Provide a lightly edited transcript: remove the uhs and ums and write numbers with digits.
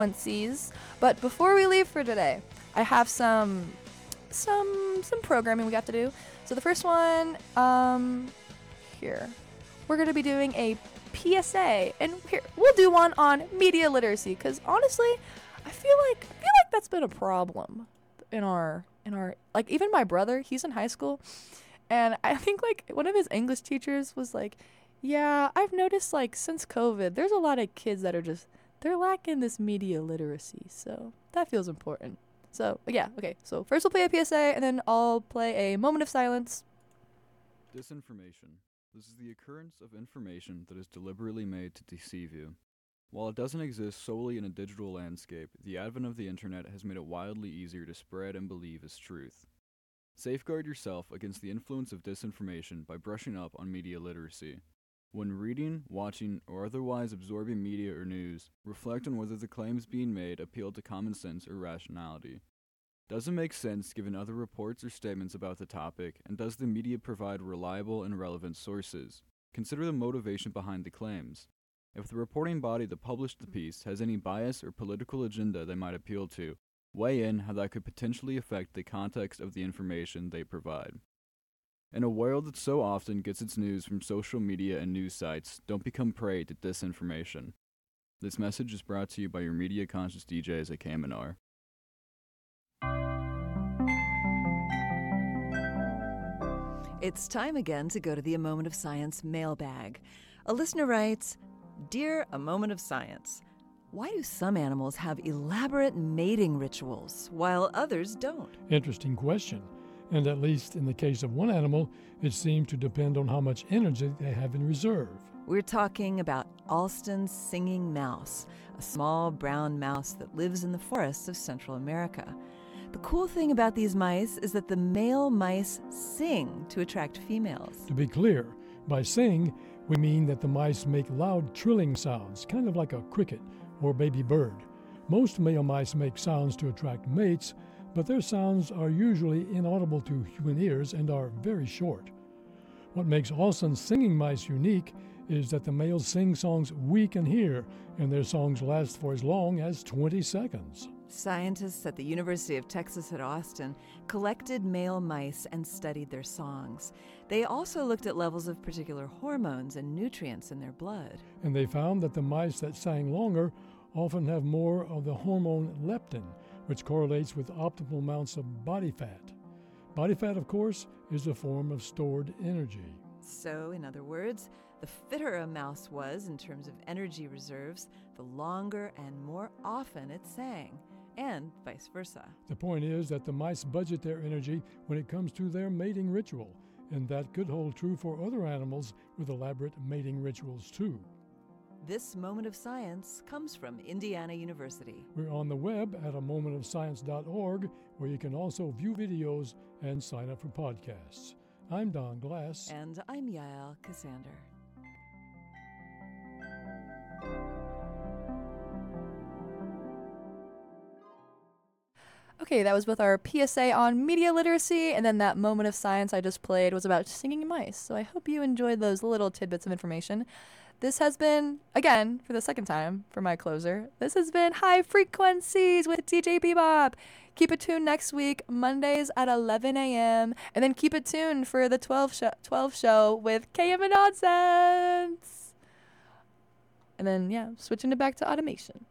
frequencies. But before we leave for today, I have some programming we have to do. So the first one, here, we're gonna be doing a PSA, and here we'll do one on media literacy, because honestly, I feel like that's been a problem in our like, even my brother, he's in high school, and I think like one of his English teachers was like, yeah, I've noticed like since COVID, there's a lot of kids that are just, they're lacking this media literacy, so that feels important. So yeah, okay, so first we'll play a PSA, and then I'll play a moment of silence. Disinformation. This is the occurrence of information that is deliberately made to deceive you. While it doesn't exist solely in a digital landscape, the advent of the internet has made it wildly easier to spread and believe as truth. Safeguard yourself against the influence of disinformation by brushing up on media literacy. When reading, watching, or otherwise absorbing media or news, reflect on whether the claims being made appeal to common sense or rationality. Does it make sense given other reports or statements about the topic, and does the media provide reliable and relevant sources? Consider the motivation behind the claims. If the reporting body that published the piece has any bias or political agenda they might appeal to, weigh in how that could potentially affect the context of the information they provide. In a world that so often gets its news from social media and news sites, don't become prey to disinformation. This message is brought to you by your media conscious DJs at KMNR. It's time again to go to the A Moment of Science mailbag. A listener writes, Dear A Moment of Science, why do some animals have elaborate mating rituals while others don't? Interesting question. And at least in the case of one animal, it seems to depend on how much energy they have in reserve. We're talking about Alston's singing mouse, a small brown mouse that lives in the forests of Central America. The cool thing about these mice is that the male mice sing to attract females. To be clear, by sing, we mean that the mice make loud trilling sounds, kind of like a cricket or baby bird. Most male mice make sounds to attract mates, but their sounds are usually inaudible to human ears and are very short. What makes Alston's singing mice unique is that the males sing songs we can hear, and their songs last for as long as 20 seconds. Scientists at the University of Texas at Austin collected male mice and studied their songs. They also looked at levels of particular hormones and nutrients in their blood. And they found that the mice that sang longer often have more of the hormone leptin, which correlates with optimal amounts of body fat. Body fat, of course, is a form of stored energy. So, in other words, the fitter a mouse was in terms of energy reserves, the longer and more often it sang, and vice versa. The point is that the mice budget their energy when it comes to their mating ritual, and that could hold true for other animals with elaborate mating rituals too. This Moment of Science comes from Indiana University. We're on the web at amomentofscience.org, where you can also view videos and sign up for podcasts. I'm Don Glass. And I'm Yael Cassander. Okay, that was both our PSA on media literacy, and then that moment of science I just played was about singing mice. So I hope you enjoyed those little tidbits of information. This has been, again, for the second time, for my closer, this has been High Frequencies with DJ Bebop. Keep it tuned next week, Mondays at 11 a.m., and then keep it tuned for the 12 show with KM and Nonsense. And then, yeah, switching it back to automation.